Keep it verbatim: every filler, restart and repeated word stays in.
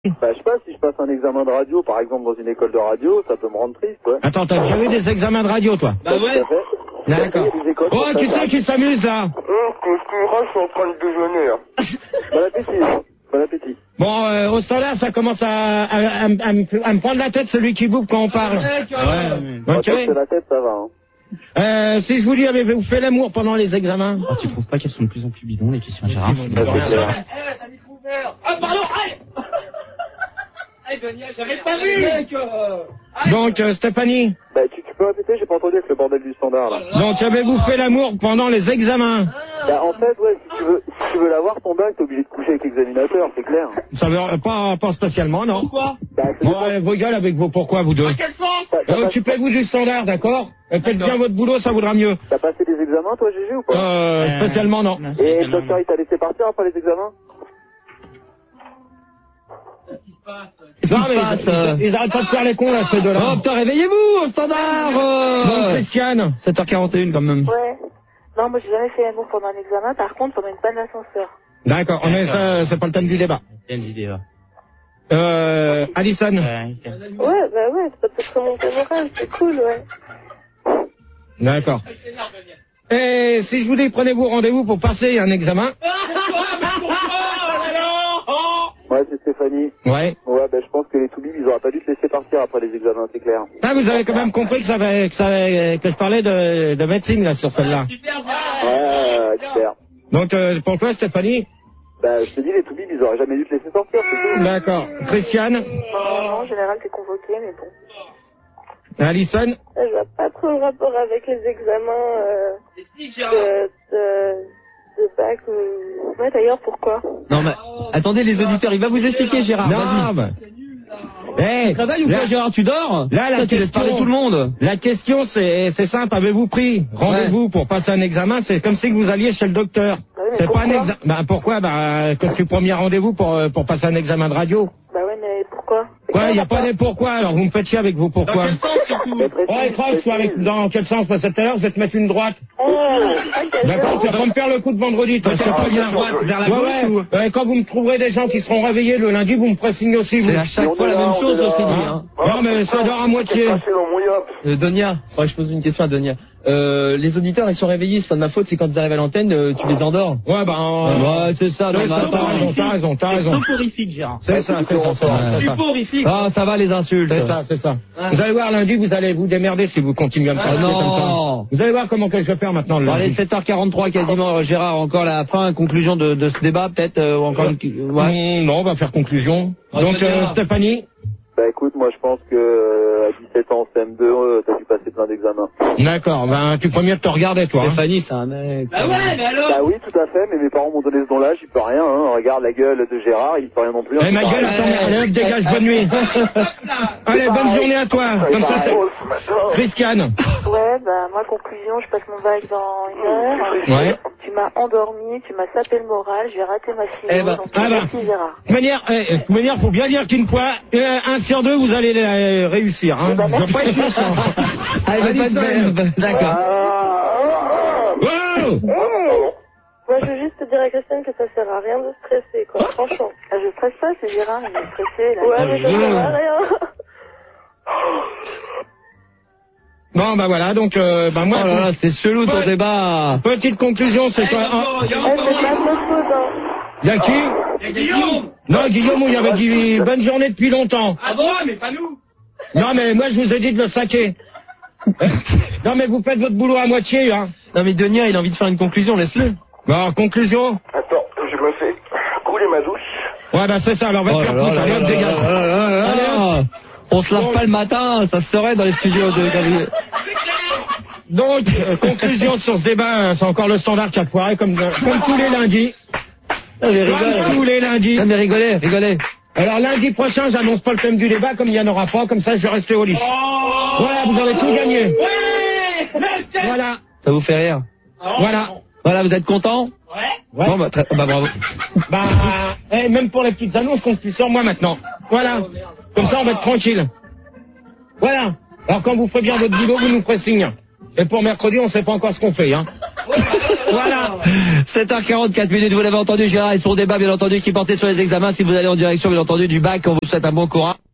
Bah, je sais pas, si je passe un examen de radio, par exemple, dans une école de radio, ça peut me rendre triste, ouais. Attends, t'as déjà eu des examens de radio, toi? Bah ouais. D'accord. Oh, qui c'est qui s'amuse, là? Oh, que je suis en train de déjeuner, là. Bon appétit. Bon appétit. Bon, euh, au standard, ça commence à, à, à, à, me, à me prendre la tête, celui qui bouffe quand on parle. Ouais, ok. C'est la tête, ça va, hein. Euh, si je vous dis, avez-vous fait l'amour pendant les examens? Oh, tu trouves pas qu'elles sont de plus en plus bidons, les questions à Gérard? Eh, t'as micro ouvert. Ah, pardon, aïe. Aïe, Denis, j'avais pas vu, mec. Donc, euh, Stéphanie? Bah, tu, tu peux répéter, j'ai pas entendu avec le bordel du standard, là. Donc, avez-vous fait l'amour pendant les examens? Bah, en fait, ouais, si tu veux, si tu veux l'avoir, ton bac, t'es obligé de coucher avec l'examinateur, c'est clair. Ça veut pas, pas spécialement, non? Pourquoi? Bah, c'est Bon, euh, vos gueules avec vos pourquoi, vous deux. À quel sens? Euh, Occupez-vous du standard, d'accord? Euh, Faites bien votre boulot, ça vaudra mieux. T'as passé des examens, toi, Gégé, ou pas? Euh, spécialement, non. Et le docteur, il t'a laissé partir après les examens? Qu'est-ce qui se passe? Non, mais ils, ils, ils arrêtent pas de faire les cons, là, ces deux-là. Oh putain, réveillez-vous au standard euh... Donc, Christiane, sept heures quarante et un quand même. Ouais. Non, moi j'ai jamais fait l'amour pendant un examen, par contre pendant une panne d'ascenseur. d'accord, on est, ça, c'est pas le thème du débat. Thème du débat. Euh, Alison. Ouais, bah ouais, ça peut te remonter le moral, c'est cool, ouais. D'accord. Et si je vous dis, prenez-vous rendez-vous pour passer un examen? Ouais, c'est Stéphanie. Ouais. Ouais, bah, je pense que les toubibs, ils auraient pas dû te laisser partir après les examens, c'est clair. Ah, vous avez quand même compris que ça avait, que ça avait, que je parlais de, de médecine, là, sur celle-là. Ouais, super. Donc, euh, pour toi, Stéphanie? Bah, je te dis, les toubibs, ils auraient jamais dû te laisser sortir, c'est tout. D'accord. Christiane? Non, en général, t'es convoqué, mais bon. Alison? Je vois pas trop le rapport avec les examens euh, de, de, de bac. Euh... Ouais, d'ailleurs, pourquoi? Non, mais attendez, les auditeurs, il va vous expliquer, Gérard. Non, bah. Eh, tu travailles ou quoi, Gérard? Tu dors? Là, la Toi, tu laisses question, parler tout le monde. La question, c'est, c'est simple. Avez-vous pris rendez-vous pour passer un examen? C'est comme si vous alliez chez le docteur. Bah oui, c'est pas un pourquoi? examen. Bah, pourquoi? Bah, quand tu prends rendez-vous pour, euh, pour passer un examen de radio. Bah ouais, mais pourquoi? Ouais, il n'y a pas de pourquoi, alors vous me faites chier avec vos pourquoi. Dans quel sens, surtout? Ouais, croche, toi, avec, dans quel sens? Parce que tout à l'heure, je vais te mettre une droite. Oh, D'accord, tu vas pas me faire le coup de vendredi, toi. Dans quel sens, la droite? Vers la Ouais, gauche ouais. ou? Ouais, quand vous me trouverez des gens qui seront réveillés le lundi, vous me ferez signe aussi, vous. C'est à chaque fois la même chose, aussi, hein. Non, mais ça dort à moitié. Euh, Donia, faudrait que je pose une question à Donia. Euh, les auditeurs, ils sont réveillés, c'est pas de ma faute, c'est quand ils arrivent à l'antenne, euh, tu les endors. Ouais, bah, euh, Ouais, c'est ça, ouais, non, mais t'as raison, t'as raison, t'as raison. Soporifique, Gérard. C'est ça, c'est ça, c'est ça, c'est ça. Soporifique. Ah, ça va, les insultes. C'est ça, c'est ça. Vous allez voir lundi, vous allez vous démerder si vous continuez à me Ah parler comme ça. non. Vous allez voir comment que je vais faire maintenant le Bon, allez, lundi. sept heures quarante-trois quasiment, euh, Gérard, encore la fin, conclusion de, de ce débat, peut-être, euh, ou encore une... Ouais. Mmh, non, on va faire conclusion. Ah, Donc, c'est bien. euh, Stéphanie? Bah, écoute, moi, je pense que, euh, à dix-sept ans, en C M deux, euh, t'as dû passer plein d'examens. D'accord, ben, tu peux mieux te regarder, toi. hein. Stéphanie, c'est un mec. Bah ouais, mais alors? Bah oui, tout à fait, mais mes parents m'ont donné ce don-là, j'y peux rien, hein. Regarde la gueule de Gérard, il peut rien non plus. Eh, ma gueule, attends, allez, hop, dégage, bonne nuit. Allez, bonne journée à toi. Comme ça, c'est... Christiane. Ouais, bah moi, conclusion, je passe mon bac dans une heure. Ouais. Tu m'as endormi, tu m'as sapé le moral, j'ai raté ma philo, Eh ben, donc ah bah. merci Gérard. De toute manière, eh, de toute manière, faut bien dire qu'une fois, euh, un sur deux, vous allez euh, réussir, hein. bah, Je veux pas être méchant. Allez, pas de verbe. D'accord. Wow. Hey, moi, je veux juste te dire à Christiane que ça sert à rien de stresser, quoi, franchement. Ah, je stresse pas, c'est Gérard, il est stressé, là. Ouais, mais ça sert à rien. Bon, bah voilà, donc, euh, bah moi, Oh là là, c'est chelou ton Ouais. débat. petite conclusion, c'est quoi? Il y a Eh, encore c'est pas de notre faute, hein. Il y a qui? Il y a Guillaume. Non, Guillaume, il y avait dit bonne journée depuis longtemps. Ah bon, mais pas nous. Non, mais moi, je vous ai dit de le saquer. Non, mais vous faites votre boulot à moitié, hein. Non mais Donia, il a envie de faire une conclusion, laisse-le. Bon, conclusion? Attends, je me fais couler ma douche. Ouais, bah c'est ça, alors va te Oh faire là foutre, là allez, là hop, là dégage. là là là là. Allez, hop. On se lave pas le matin, ça se serait dans les studios de Gabriel. Donc, euh, conclusion sur ce débat, c'est encore le standard qui a foiré, comme, euh, comme tous les lundis. Non mais Comme rigole. tous les lundis. Non mais rigolez, rigolez. Alors lundi prochain, j'annonce pas le thème du débat, comme il n'y en aura pas, comme ça je vais rester au lit. Voilà, vous avez tout gagné. Ouais. Voilà, Ça vous fait rire? voilà. Voilà, vous êtes contents? Ouais. Ouais. Bon bah, très... bah bravo. Bah, eh, même pour les petites annonces, qu'on puisse sur moi maintenant. Voilà. Comme ça, on va être tranquille. Voilà. Alors quand vous ferez bien votre boulot, vous nous ferez signe. Et pour mercredi, on sait pas encore ce qu'on fait, hein. Voilà. sept heures quarante-quatre minutes, vous l'avez entendu, Gérard, et son débat, bien entendu, qui portait sur les examens. Si vous allez en direction, bien entendu, du bac, on vous souhaite un bon courage.